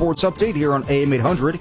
sports update here on AM 800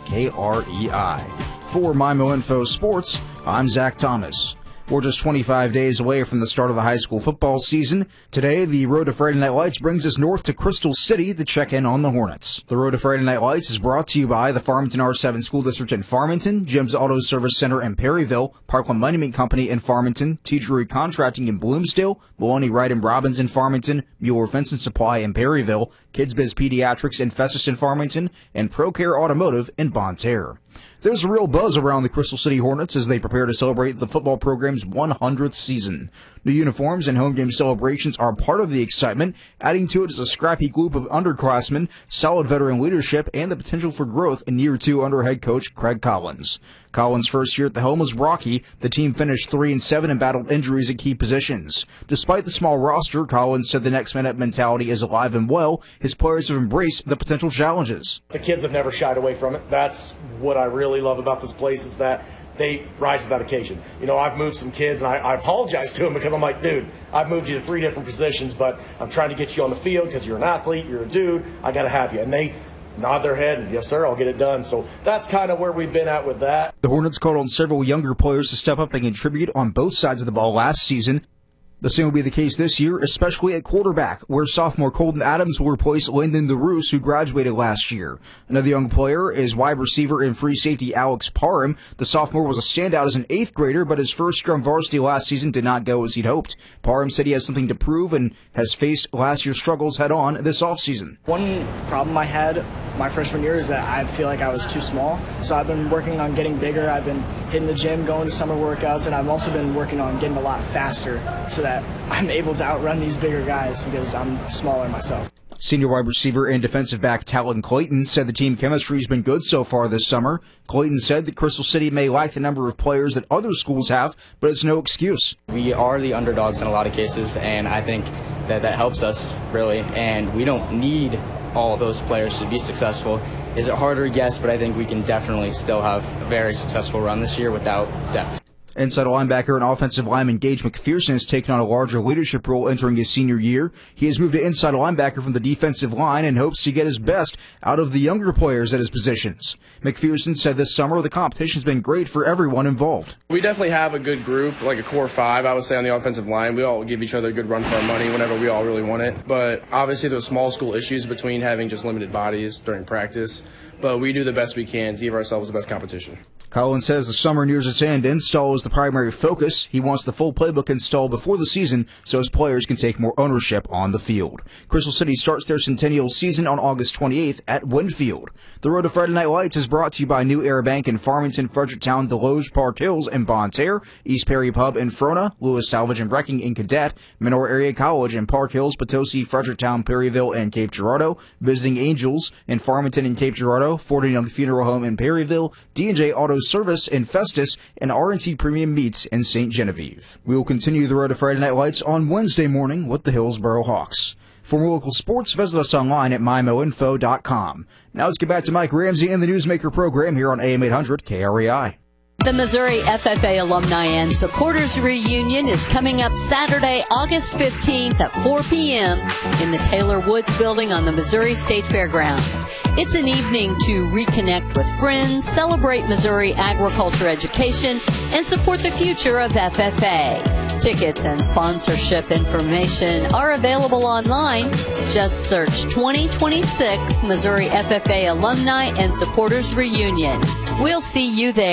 KREI. For MIMO Info Sports, I'm Zach Thomas. We're just 25 days away from the start of the high school football season. Today, the Road to Friday Night Lights brings us north to Crystal City to check in on the Hornets. The Road to Friday Night Lights is brought to you by the Farmington R7 School District in Farmington, Jim's Auto Service Center in Perryville, Parkland Monument Company in Farmington, T. Drury Contracting in Bloomsdale, Maloney Wright and Robbins in Farmington, Mueller Fence and Supply in Perryville, Kids Biz Pediatrics in Festus in Farmington, and ProCare Automotive in Bonne Terre. There's a real buzz around the Crystal City Hornets as they prepare to celebrate the football program's 100th season. New uniforms and home game celebrations are part of the excitement. Adding to it is a scrappy group of underclassmen, solid veteran leadership, and the potential for growth in year two under head coach Craig Collins. Collins' first year at the helm was rocky. The team finished 3-7 and battled injuries at key positions. Despite the small roster, Collins said the next minute mentality is alive and well. His players have embraced the potential challenges. The kids have never shied away from it. That's what I really love about this place is that they rise to that occasion. You know, I've moved some kids, and I apologize to them because I'm like, dude, I've moved you to 3 different positions, but I'm trying to get you on the field because you're an athlete, you're a dude, I got to have you. And they nod their head, and yes, sir, I'll get it done. So that's kind of where we've been at with that. The Hornets called on several younger players to step up and contribute on both sides of the ball last season. The same will be the case this year, especially at quarterback, where sophomore Colton Adams will replace Lyndon DeRoos, who graduated last year. Another young player is wide receiver and free safety Alex Parham. The sophomore was a standout as an 8th grader, but his first year on varsity last season did not go as he'd hoped. Parham said he has something to prove and has faced last year's struggles head-on this offseason. One problem I had my freshman year is that I feel like I was too small, so I've been working on getting bigger. I've been hitting the gym, going to summer workouts, and I've also been working on getting a lot faster so that I'm able to outrun these bigger guys because I'm smaller myself. Senior wide receiver and defensive back Talon Clayton said the team chemistry has been good so far this summer. Clayton said that Crystal City may lack the number of players that other schools have, but it's no excuse. We are the underdogs in a lot of cases, and I think that helps us, really, and we don't need all of those players to be successful. Is it harder? Yes, but I think we can definitely still have a very successful run this year without depth. Inside linebacker and offensive lineman Gage McPherson has taken on a larger leadership role entering his senior year. He has moved to inside linebacker from the defensive line and hopes to get his best out of the younger players at his positions. McPherson said this summer the competition's been great for everyone involved. We definitely have a good group, like a core 5, I would say, on the offensive line. We all give each other a good run for our money whenever we all really want it. But obviously there's small school issues between having just limited bodies during practice. But we do the best we can to give ourselves the best competition. Collins says the summer nears its end. Install is the primary focus. He wants the full playbook installed before the season so his players can take more ownership on the field. Crystal City starts their centennial season on August 28th at Winfield. The Road to Friday Night Lights is brought to you by New Era Bank in Farmington, Fredericktown, Deloge, Park Hills, and Bonne Terre, East Perry Pub in Frona, Lewis Salvage and Brecking in Cadet, Menor Area College in Park Hills, Potosi, Fredericktown, Perryville, and Cape Girardeau, Visiting Angels in Farmington and Cape Girardeau, Ford and Young Funeral Home in Perryville, D&J Auto Service in Festus, and R&T Premium Meats in St. Genevieve. We will continue the Road to Friday Night Lights on Wednesday morning with the Hillsboro Hawks. For more local sports, visit us online at MIMOinfo.com. Now let's get back to Mike Ramsey and the Newsmaker program here on AM 800 KREI. The Missouri FFA Alumni and Supporters Reunion is coming up Saturday, August 15th at 4 p.m. in the Taylor Woods Building on the Missouri State Fairgrounds. It's an evening to reconnect with friends, celebrate Missouri agriculture education, and support the future of FFA. Tickets and sponsorship information are available online. Just search 2026 Missouri FFA Alumni and Supporters Reunion. We'll see you there.